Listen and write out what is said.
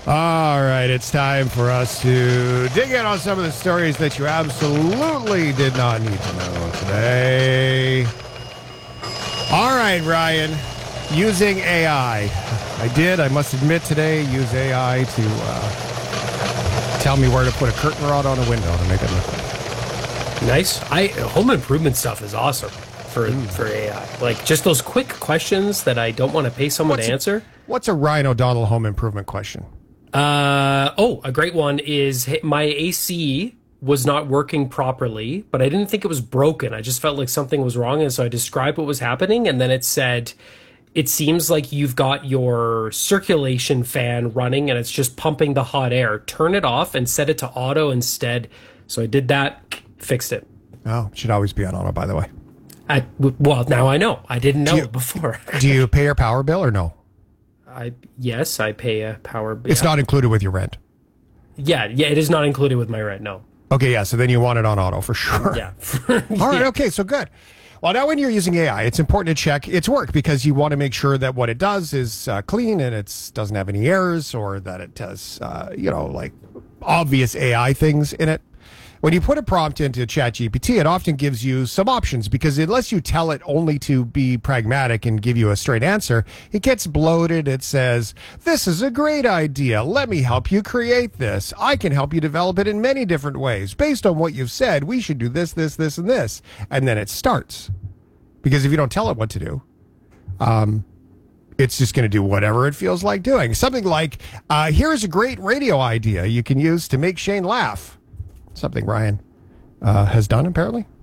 All right, it's time for us to dig in on some of the stories that you absolutely did not need to know today. All right, Ryan, using AI. I must admit today, use AI to tell me where to put a curtain rod on a window to make it look good. Nice. Home improvement stuff is awesome for AI. Like just those quick questions that I don't want to pay someone to answer. What's a Ryan O'Donnell home improvement question? A great one is my AC was not working properly, but I didn't think it was broken. I just felt like something was wrong. And so I described what was happening. And then it said, it seems like you've got your circulation fan running and it's just pumping the hot air. Turn it off and set it to auto instead. So I did that, fixed it. Oh, it should always be on auto, by the way. Well, now I know. I didn't know before. Do you pay your power bill or no? Yes, I pay a power bill. It's not included with your rent. Yeah, it is not included with my rent, no. Okay, yeah, so then you want it on auto for sure. Yeah. All right, okay, so good. Well, now when you're using AI, it's important to check its work because you want to make sure that what it does is clean and it doesn't have any errors or that it has, like obvious AI things in it. When you put a prompt into ChatGPT, it often gives you some options because unless you tell it only to be pragmatic and give you a straight answer, it gets bloated. It says, this is a great idea. Let me help you create this. I can help you develop it in many different ways. Based on what you've said, we should do this, this, this, and this. And then it starts. Because if you don't tell it what to do, it's just going to do whatever it feels like doing. Something like, here's a great radio idea you can use to make Shane laugh. Something Ryan has done, apparently.